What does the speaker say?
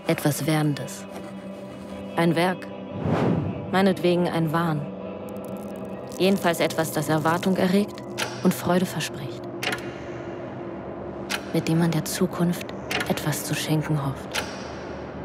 Etwas Werdendes. Ein Werk. Meinetwegen ein Wahn. Jedenfalls etwas, das Erwartung erregt und Freude verspricht. Mit dem man der Zukunft etwas zu schenken hofft.